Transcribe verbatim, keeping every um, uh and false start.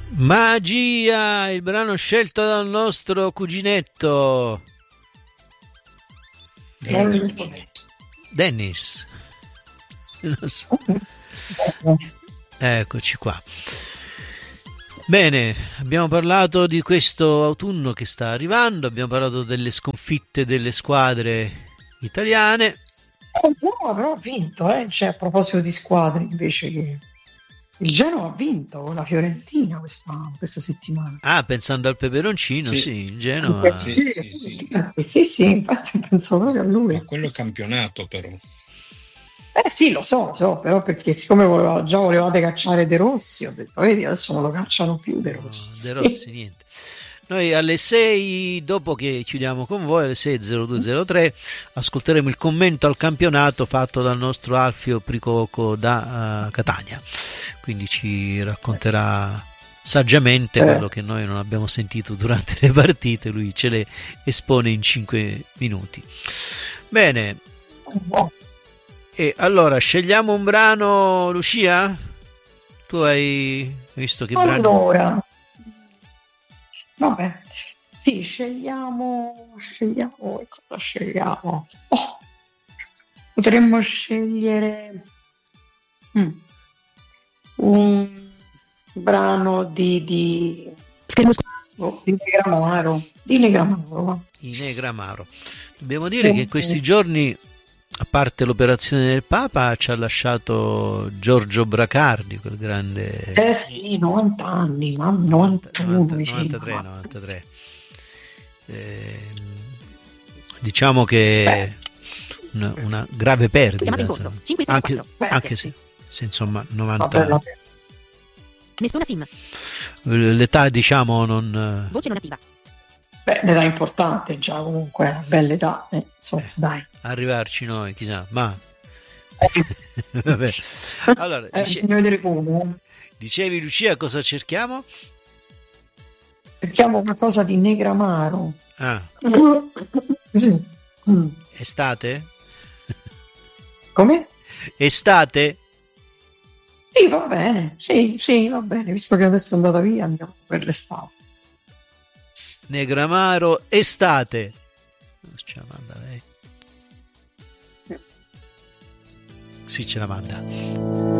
Magia, il brano scelto dal nostro cuginetto Grande cuginetto. Dennis. Non so. Eccoci qua. Bene, abbiamo parlato di questo autunno che sta arrivando, abbiamo parlato delle sconfitte delle squadre italiane. Il Genoa però ha vinto, eh? Cioè, a proposito di squadre invece che il Genoa ha vinto con la Fiorentina questa, questa settimana. Ah, pensando al peperoncino, sì, Sì. il Genoa. Sì, Sì, sì, sì, sì. sì, sì, infatti penso proprio a lui. Ma quello è campionato però. Eh sì, lo so, lo so, però perché siccome voleva- già volevate cacciare De Rossi, ho detto, vedi, adesso non lo cacciano più De No, Rossi. De Rossi, niente. Noi alle sei, dopo che chiudiamo con voi, alle sei e zero due zero tre, ascolteremo il commento al campionato fatto dal nostro Alfio Pricoco da uh, Catania. Quindi ci racconterà saggiamente Eh. quello che noi non abbiamo sentito durante le partite, lui ce le espone in cinque minuti. Bene, e allora scegliamo un brano, Lucia? Tu hai visto che brano? Allora, vabbè, sì, scegliamo, scegliamo, che cosa scegliamo? Oh, potremmo scegliere mm, un brano di, di, oh, di Negramaro, di Negramaro, va. I Negramaro. Dobbiamo dire che in questi giorni, a parte l'operazione del Papa, ci ha lasciato Giorgio Bracardi, quel grande... Eh sì, novanta anni, ma novantuno, novantatré, novantatré. Eh, diciamo che una, una grave perdita, insomma. Anche, anche se, se insomma novanta Vabbè, vabbè. Nessuna sim. l'età, diciamo, non... Voce non attiva. Beh, un'età importante già, comunque, una bella età, eh, insomma, eh, dai. Arrivarci noi, chissà, ma... Vabbè. Allora, eh, dice... bisogna vedere come. Dicevi, Lucia, cosa cerchiamo? Cerchiamo qualcosa di Negramaro. Ah, Mm. estate? Come? Estate? Sì, va bene, sì, sì, va bene, visto che adesso è andata via, andiamo per l'estate. Negramaro, estate. Ce la manda lei? Sì, ce la manda.